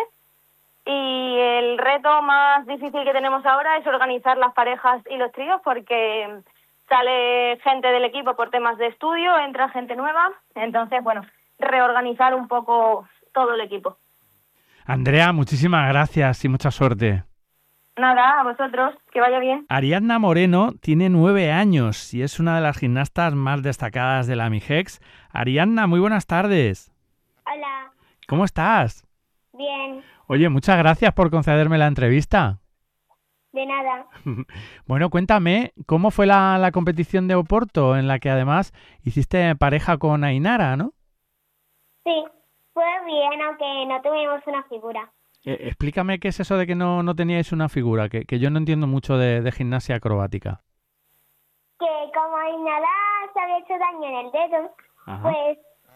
y el reto más difícil que tenemos ahora es organizar las parejas y los tríos porque sale gente del equipo por temas de estudio, entra gente nueva, entonces bueno, reorganizar un poco todo el equipo. Andrea, muchísimas gracias y mucha suerte. Nada, a vosotros, que vaya bien. Ariadna Moreno tiene 9 años y es una de las gimnastas más destacadas de la AMIGEX. Ariadna, muy buenas tardes. Hola. ¿Cómo estás? Bien. Oye, muchas gracias por concederme la entrevista. De nada. Bueno, cuéntame, ¿cómo fue la competición de Oporto, en la que además hiciste pareja con Ainara, ¿no? Sí, fue bien, aunque no tuvimos una figura. Explícame qué es eso de que no teníais una figura, que yo no entiendo mucho de gimnasia acrobática. Que como Ainara se había hecho daño en el dedo, Ajá. pues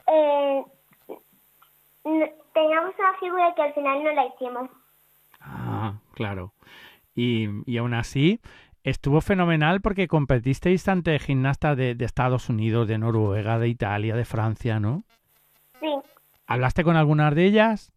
teníamos una figura que al final no la hicimos. Ah, claro. Y aún así, estuvo fenomenal porque competisteis ante gimnastas de Estados Unidos, de Noruega, de Italia, de Francia, ¿no? Sí. ¿Hablaste con algunas de ellas?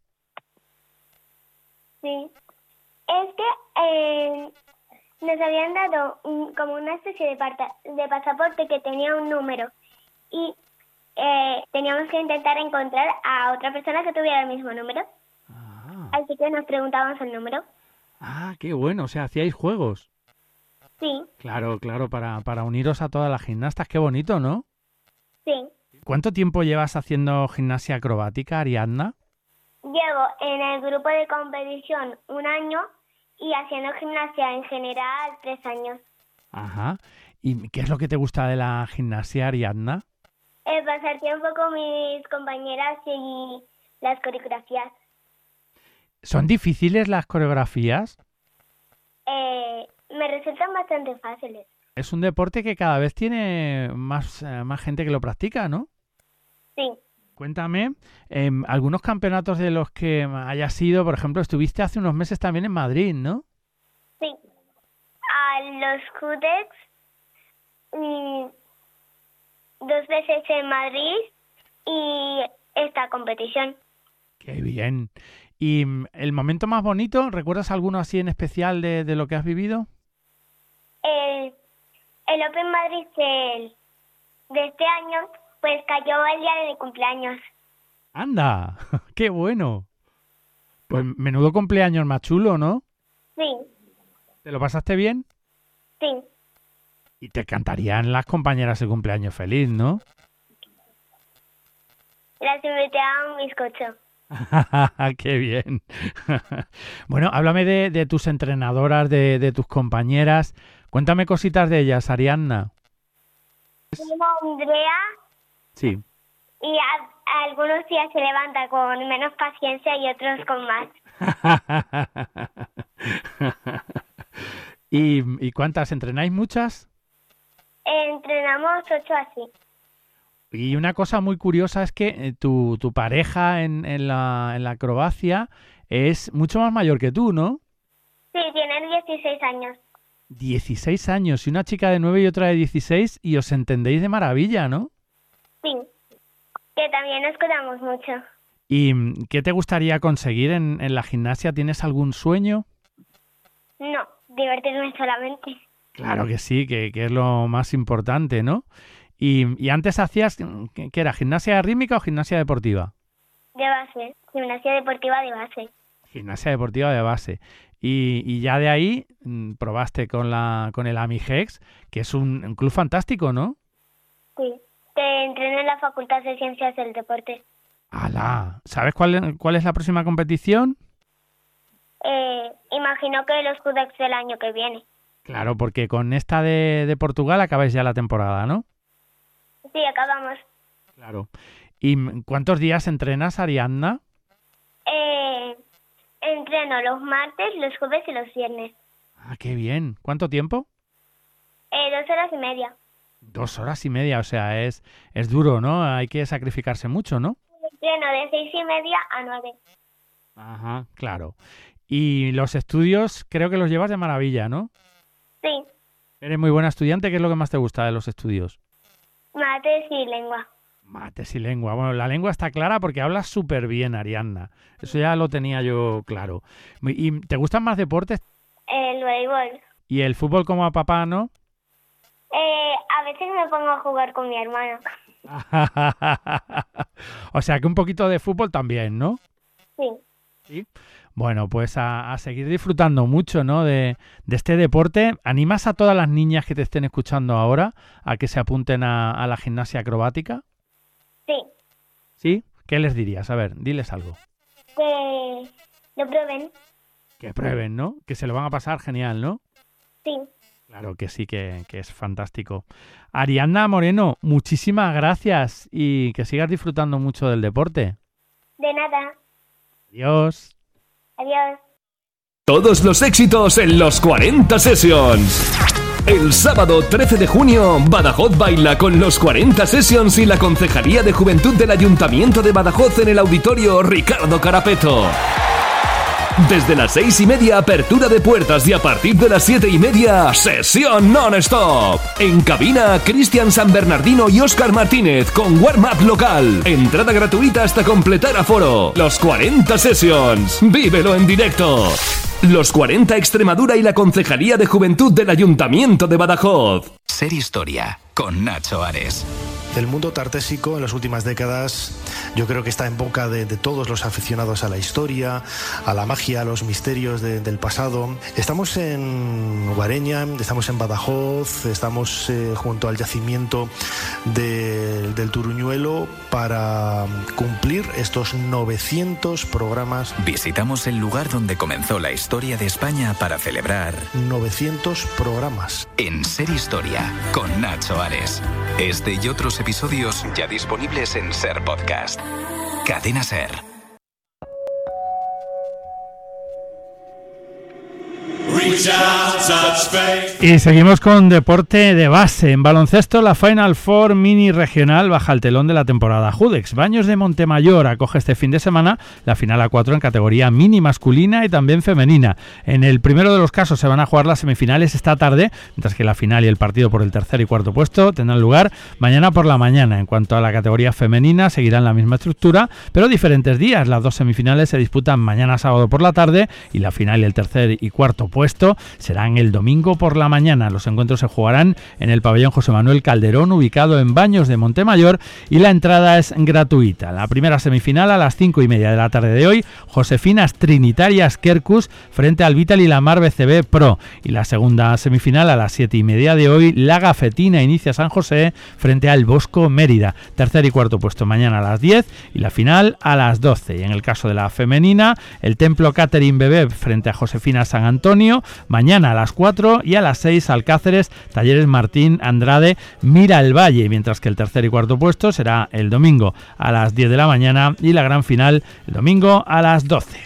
Sí. Es que nos habían dado como una especie de pasaporte que tenía un número y teníamos que intentar encontrar a otra persona que tuviera el mismo número. Así que nos preguntábamos el número. Ah, qué bueno, o sea, hacíais juegos. Sí. Claro, para uniros a todas las gimnastas, qué bonito, ¿no? Sí. ¿Cuánto tiempo llevas haciendo gimnasia acrobática, Ariadna? Llevo en el grupo de competición 1 año y haciendo gimnasia en general 3 años. Ajá. ¿Y qué es lo que te gusta de la gimnasia, Ariadna? Pasar tiempo con mis compañeras y las coreografías. ¿Son difíciles las coreografías? Me resultan bastante fáciles. Es un deporte que cada vez tiene más gente que lo practica, ¿no? Sí. Cuéntame, algunos campeonatos de los que hayas ido, por ejemplo, estuviste hace unos meses también en Madrid, ¿no? Sí. A los Judex, 2 veces en Madrid y esta competición. Qué bien. ¿Y el momento más bonito, recuerdas alguno así en especial de lo que has vivido? El Open Madrid de este año, pues cayó el día de mi cumpleaños. ¡Anda! ¡Qué bueno! Pues menudo cumpleaños más chulo, ¿no? Sí. ¿Te lo pasaste bien? Sí. Y te cantarían las compañeras el cumpleaños feliz, ¿no? Las invité a un bizcocho. ¡Qué bien! Bueno, háblame de tus entrenadoras, de tus compañeras. Cuéntame cositas de ellas, Ariadna. Tengo a Andrea. Sí. Y algunos días se levanta con menos paciencia y otros con más. ¿Y cuántas? ¿Entrenáis muchas? Entrenamos 8 así. Y una cosa muy curiosa es que tu pareja en la acrobacia es mucho más mayor que tú, ¿no? Sí, tiene 16 años. 16 años, y una chica de 9 y otra de 16, y os entendéis de maravilla, ¿no? Sí, que también nos cuidamos mucho. ¿Y qué te gustaría conseguir en la gimnasia? ¿Tienes algún sueño? No, divertirme solamente. Claro que sí, que es lo más importante, ¿no? ¿Y antes hacías, qué era, gimnasia rítmica o gimnasia deportiva? De base, gimnasia deportiva de base. Gimnasia deportiva de base. Y ya de ahí probaste con el Amigex, que es un club fantástico, ¿no? Sí, te entreno en la Facultad de Ciencias del Deporte. ¡Hala! ¿Sabes cuál es la próxima competición? Imagino que los Judex del año que viene. Claro, porque con esta de Portugal acabáis ya la temporada, ¿no? Sí, acabamos. Claro. ¿Y cuántos días entrenas, Ariadna? Entreno los martes, los jueves y los viernes. Ah, qué bien. ¿Cuánto tiempo? 2 horas y media. 2 horas y media, o sea, es duro, ¿no? Hay que sacrificarse mucho, ¿no? Entreno de 6:30 a 9. Ajá, claro. Y los estudios creo que los llevas de maravilla, ¿no? Sí. Eres muy buena estudiante. ¿Qué es lo que más te gusta de los estudios? Mates y lengua. Mates y lengua. Bueno, la lengua está clara porque hablas súper bien, Ariadna. Eso ya lo tenía yo claro. ¿Y te gustan más deportes? El voleibol. ¿Y el fútbol como a papá, no? A veces me pongo a jugar con mi hermano. O sea que un poquito de fútbol también, ¿no? Sí. Sí. Bueno, pues a seguir disfrutando mucho, ¿no? de este deporte. ¿Animas a todas las niñas que te estén escuchando ahora a que se apunten a la gimnasia acrobática? Sí. ¿Sí? ¿Qué les dirías? A ver, diles algo. Que lo prueben. Que prueben, ¿no? Que se lo van a pasar genial, ¿no? Sí. Claro que sí, que es fantástico. Ariadna Moreno, muchísimas gracias y que sigas disfrutando mucho del deporte. De nada. Adiós. Adiós. Todos los éxitos en los 40 Sessions. El sábado 13 de junio, Badajoz baila con los 40 Sessions y la Concejalía de Juventud del Ayuntamiento de Badajoz en el Auditorio Ricardo Carapeto. Desde las 6:30, apertura de puertas, y a partir de las 7:30, sesión non-stop. En cabina, Cristian San Bernardino y Óscar Martínez con warm-up local. Entrada gratuita hasta completar aforo. Los 40 Sessions. Vívelo en directo. Los 40 Extremadura y la Concejalía de Juventud del Ayuntamiento de Badajoz. Ser historia con Nacho Ares. El mundo tartésico en las últimas décadas yo creo que está en boca de todos los aficionados a la historia, a la magia, a los misterios del pasado. Estamos en Guareña, estamos en Badajoz, estamos junto al yacimiento del Turuñuelo para cumplir estos 900 programas. Visitamos el lugar donde comenzó la historia de España para celebrar 900 programas. En Ser Historia, con Nacho Ares. Este y otros episodios ya disponibles en Ser Podcast. Cadena Ser. Y seguimos con deporte de base. En baloncesto, la Final Four mini regional baja el telón de la temporada. Judex Baños de Montemayor acoge este fin de semana la final A4 en categoría mini masculina y también femenina. En el primero de los casos se van a jugar las semifinales esta tarde, mientras que la final y el partido por el tercer y cuarto puesto tendrán lugar mañana por la mañana. En cuanto a la categoría femenina, seguirán la misma estructura, pero diferentes días. Las dos semifinales se disputan mañana sábado por la tarde y la final y el tercer y cuarto puesto serán el domingo por la mañana. Los encuentros se jugarán en el pabellón José Manuel Calderón, ubicado en Baños de Montemayor, y la entrada es gratuita. La primera semifinal a las 5:30 de la tarde de hoy, Josefinas Trinitarias Quercus frente al Vital y Lamar BCB Pro, y la segunda semifinal a las 7:30 de hoy, La Gafetina Inicia San José frente al Bosco Mérida. Tercer y cuarto puesto mañana a las 10 y la final a las 12. Y en el caso de la femenina, el Templo Catherine Bebé frente a Josefina San Antonio, mañana a las 4 y a las 6 Alcáceres, Talleres Martín Andrade, Mira el Valle, mientras que el tercer y cuarto puesto será el domingo a las 10 de la mañana y la gran final el domingo a las 12.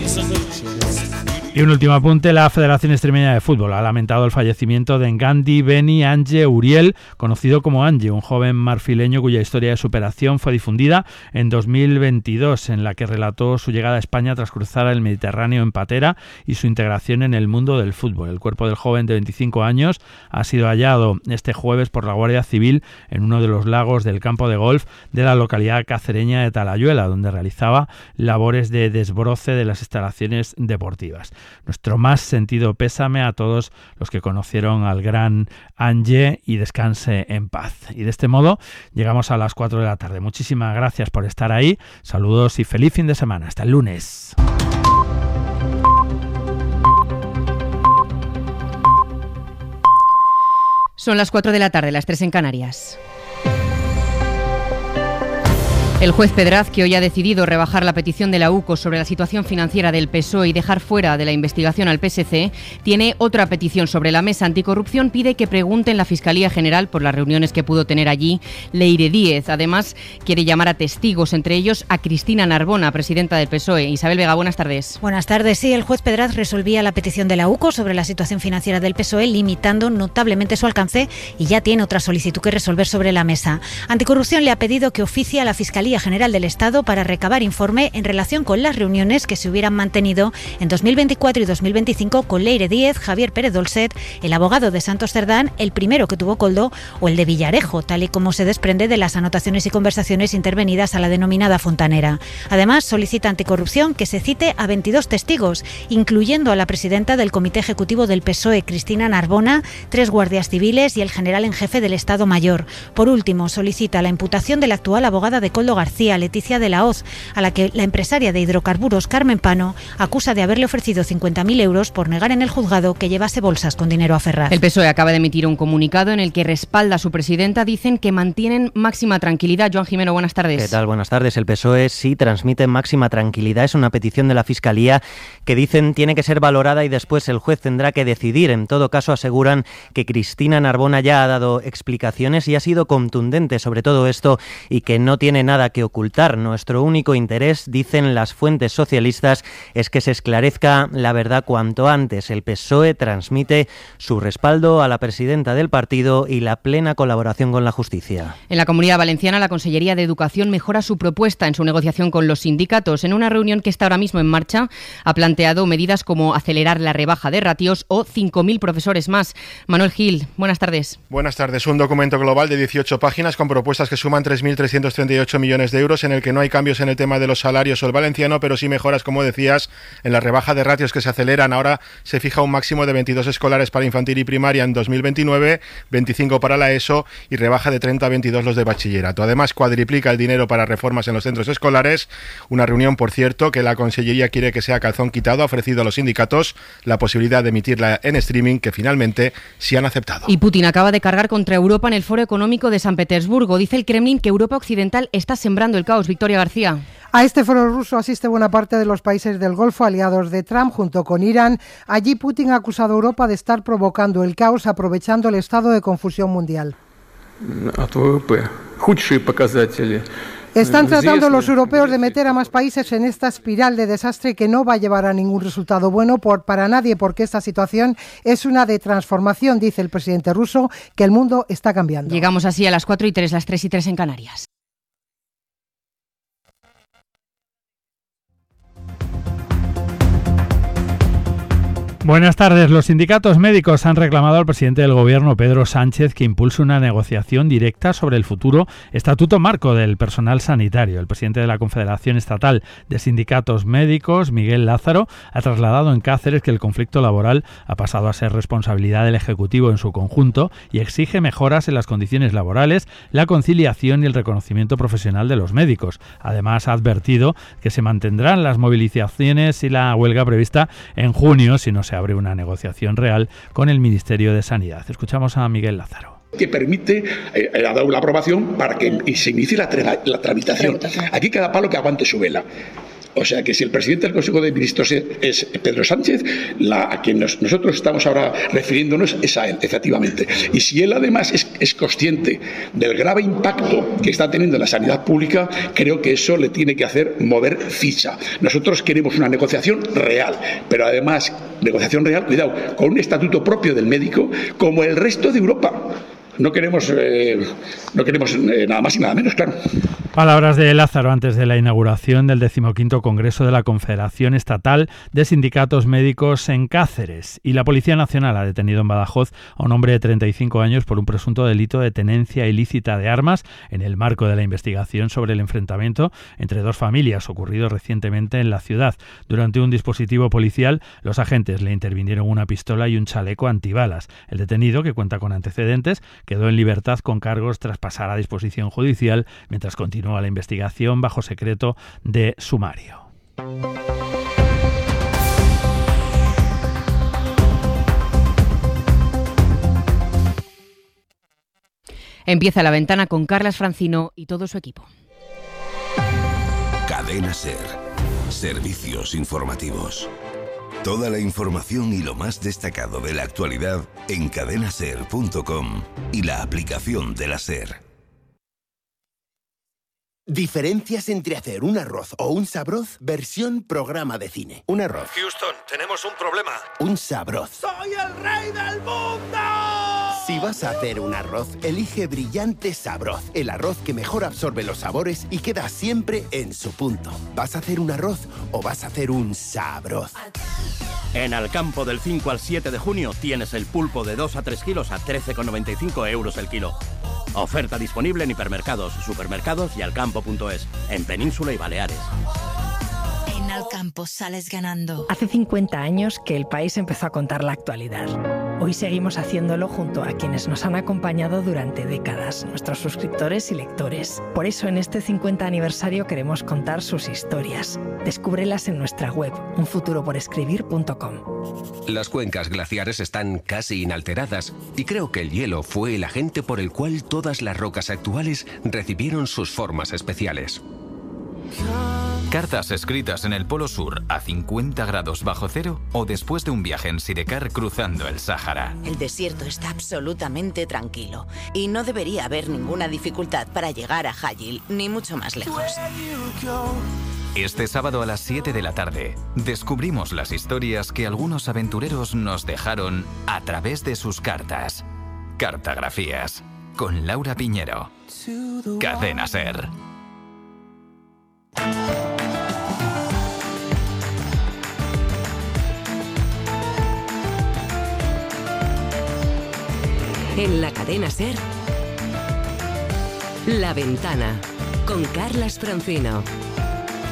Y un último apunte, la Federación Extremeña de Fútbol ha lamentado el fallecimiento de Ngandi Beni Ange Uriel, conocido como Ange, un joven marfileño cuya historia de superación fue difundida en 2022, en la que relató su llegada a España tras cruzar el Mediterráneo en patera y su integración en el mundo del fútbol. El cuerpo del joven de 25 años ha sido hallado este jueves por la Guardia Civil en uno de los lagos del campo de golf de la localidad cacereña de Talayuela, donde realizaba labores de desbroce de las instalaciones deportivas. Nuestro más sentido pésame a todos los que conocieron al gran Ange y descanse en paz. Y de este modo llegamos a las 4 de la tarde. Muchísimas gracias por estar ahí. Saludos y feliz fin de semana. Hasta el lunes. Son las 4 de la tarde, las 3 en Canarias. El juez Pedraz, que hoy ha decidido rebajar la petición de la UCO sobre la situación financiera del PSOE y dejar fuera de la investigación al PSC, tiene otra petición sobre la mesa anticorrupción. Pide que pregunte en la Fiscalía General por las reuniones que pudo tener allí Leire Díez. Además, quiere llamar a testigos, entre ellos a Cristina Narbona, presidenta del PSOE. Isabel Vega, buenas tardes. Buenas tardes. Sí, el juez Pedraz resolvía la petición de la UCO sobre la situación financiera del PSOE, limitando notablemente su alcance, y ya tiene otra solicitud que resolver sobre la mesa. Anticorrupción le ha pedido que oficie a la Fiscalía General del Estado para recabar informe en relación con las reuniones que se hubieran mantenido en 2024 y 2025 con Leire Díez, Javier Pérez Dolcet, el abogado de Santos Cerdán, el primero que tuvo Koldo, o el de Villarejo, tal y como se desprende de las anotaciones y conversaciones intervenidas a la denominada Fontanera. Además, solicita Anticorrupción que se cite a 22 testigos, incluyendo a la presidenta del Comité Ejecutivo del PSOE, Cristina Narbona, 3 guardias civiles y el general en jefe del Estado Mayor. Por último, solicita la imputación de la actual abogada de Koldo García, Leticia de la Hoz, a la que la empresaria de hidrocarburos Carmen Pano acusa de haberle ofrecido 50.000 euros por negar en el juzgado que llevase bolsas con dinero a Ferraz. El PSOE acaba de emitir un comunicado en el que respalda a su presidenta. Dicen que mantienen máxima tranquilidad. Joan Jimeno, buenas tardes. ¿Qué tal? Buenas tardes. El PSOE sí transmite máxima tranquilidad. Es una petición de la Fiscalía que dicen tiene que ser valorada y después el juez tendrá que decidir. En todo caso, aseguran que Cristina Narbona ya ha dado explicaciones y ha sido contundente sobre todo esto y que no tiene nada que ocultar. Nuestro único interés, dicen las fuentes socialistas, es que se esclarezca la verdad cuanto antes. El PSOE transmite su respaldo a la presidenta del partido y la plena colaboración con la justicia. En la Comunidad Valenciana, la Consellería de Educación mejora su propuesta en su negociación con los sindicatos. En una reunión que está ahora mismo en marcha, ha planteado medidas como acelerar la rebaja de ratios o 5.000 profesores más. Manuel Gil, buenas tardes. Buenas tardes. Un documento global de 18 páginas con propuestas que suman 3.338 millones millones de euros, en el que no hay cambios en el tema de los salarios o el valenciano, pero sí mejoras, como decías, en la rebaja de ratios que se aceleran. Ahora se fija un máximo de 22 escolares para infantil y primaria en 2029, 25 para la ESO y rebaja de 30 a 22 los de bachillerato. Además, cuadriplica el dinero para reformas en los centros escolares, una reunión, por cierto, que la Consellería quiere que sea calzón quitado. Ha ofrecido a los sindicatos la posibilidad de emitirla en streaming, que finalmente sí han aceptado. Y Putin acaba de cargar contra Europa en el Foro Económico de San Petersburgo. Dice el Kremlin que Europa Occidental está sembrando el caos. Victoria García. A este foro ruso asiste buena parte de los países del Golfo aliados de Trump junto con Irán. Allí Putin ha acusado a Europa de estar provocando el caos aprovechando el estado de confusión mundial. Están tratando los europeos de meter a más países en esta espiral de desastre que no va a llevar a ningún resultado bueno para nadie, porque esta situación es una de transformación, dice el presidente ruso, que el mundo está cambiando. Llegamos así a las 4:03, las 3:03 en Canarias. Buenas tardes. Los sindicatos médicos han reclamado al presidente del Gobierno, Pedro Sánchez, que impulse una negociación directa sobre el futuro estatuto marco del personal sanitario. El presidente de la Confederación Estatal de Sindicatos Médicos, Miguel Lázaro, ha trasladado en Cáceres que el conflicto laboral ha pasado a ser responsabilidad del Ejecutivo en su conjunto y exige mejoras en las condiciones laborales, la conciliación y el reconocimiento profesional de los médicos. Además, ha advertido que se mantendrán las movilizaciones y la huelga prevista en junio si no se abre una negociación real con el Ministerio de Sanidad. Escuchamos a Miguel Lázaro. Que permite, ha dado la aprobación para que se inicie la tramitación. Aquí cada palo que aguante su vela. O sea que si el presidente del Consejo de Ministros es Pedro Sánchez, a quien nosotros estamos ahora refiriéndonos es a él, efectivamente. Y si él además es consciente del grave impacto que está teniendo en la sanidad pública, creo que eso le tiene que hacer mover ficha. Nosotros queremos una negociación real, pero además negociación real, cuidado, con un estatuto propio del médico como el resto de Europa. No queremos nada más y nada menos, claro. Palabras de Lázaro antes de la inauguración del 15º Congreso de la Confederación Estatal de Sindicatos Médicos en Cáceres. Y la Policía Nacional ha detenido en Badajoz a un hombre de 35 años por un presunto delito de tenencia ilícita de armas en el marco de la investigación sobre el enfrentamiento entre dos familias ocurrido recientemente en la ciudad. Durante un dispositivo policial, los agentes le intervinieron una pistola y un chaleco antibalas. El detenido, que cuenta con antecedentes, quedó en libertad con cargos tras pasar a disposición judicial mientras continúa la investigación bajo secreto de sumario. Empieza La Ventana con Carlas Francino y todo su equipo. Cadena SER. Servicios informativos. Toda la información y lo más destacado de la actualidad en cadenaser.com y la aplicación de la SER. Diferencias entre hacer un arroz o un sabroz versión programa de cine. Un arroz. Houston, tenemos un problema. Un sabroz. ¡Soy el rey del mundo! Si vas a hacer un arroz, elige Brillante Sabroz. El arroz que mejor absorbe los sabores y queda siempre en su punto. ¿Vas a hacer un arroz o vas a hacer un sabroz? En Alcampo del 5 al 7 de junio tienes el pulpo de 2 a 3 kilos a 13,95 euros el kilo. Oferta disponible en hipermercados, supermercados y alcampo.es, en Península y Baleares. En Alcampo sales ganando. Hace 50 años que El País empezó a contar la actualidad. Hoy seguimos haciéndolo junto a quienes nos han acompañado durante décadas, nuestros suscriptores y lectores. Por eso en este 50 aniversario queremos contar sus historias. Descúbrelas en nuestra web, unfuturoporescribir.com. Las cuencas glaciares están casi inalteradas y creo que el hielo fue el agente por el cual todas las rocas actuales recibieron sus formas especiales. Cartas escritas en el Polo Sur a 50 grados bajo cero o después de un viaje en sidecar cruzando el Sáhara. El desierto está absolutamente tranquilo y no debería haber ninguna dificultad para llegar a Hajil, ni mucho más lejos. Este sábado a las 7 de la tarde descubrimos las historias que algunos aventureros nos dejaron a través de sus cartas. Cartografías con Laura Piñero. Cadena SER. En la cadena SER, La Ventana, con Carlas Francino.